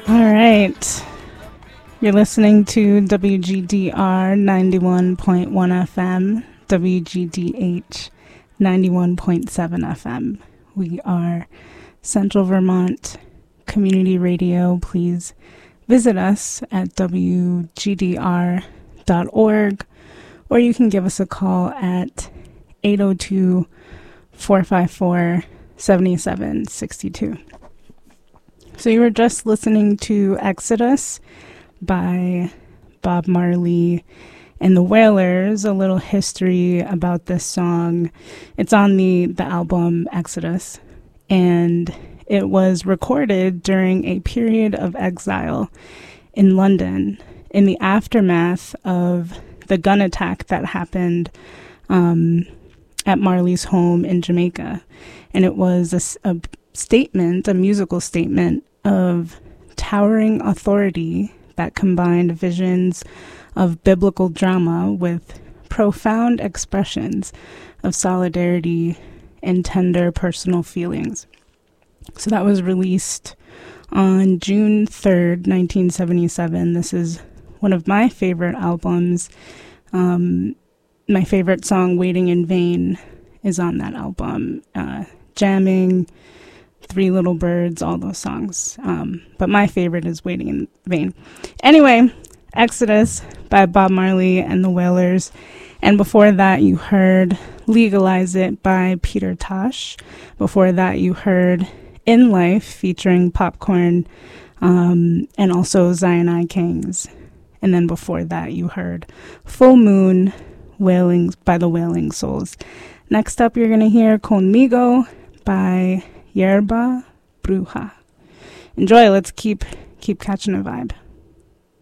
All right. You're listening to WGDR 91.1 FM, WGDH 91.7 FM. We are Central Vermont Community Radio. Please visit us at WGDR.org, or you can give us a call at 802-454-7762. So you were just listening to Exodus by Bob Marley and the Wailers. A little history about this song. It's on the album Exodus, and it was recorded during a period of exile in London in the aftermath of the gun attack that happened at Marley's home in Jamaica. And it was a statement, a musical statement of towering authority that combined visions of biblical drama with profound expressions of solidarity and tender personal feelings. So that was released on June 3rd, 1977. This is one of my favorite albums. My favorite song, Waiting in Vain, is on that album. Jamming, Three Little Birds, all those songs. But my favorite is Waiting in Vain. Anyway, Exodus by Bob Marley and the Wailers. And before that, you heard Legalize It by Peter Tosh. Before that, you heard In Life featuring Popcorn and also Zion Kings. And then before that, you heard Full Moon by the Wailing Souls. Next up, you're going to hear Conmigo by Yerba Bruja. Enjoy. Let's keep catching a vibe.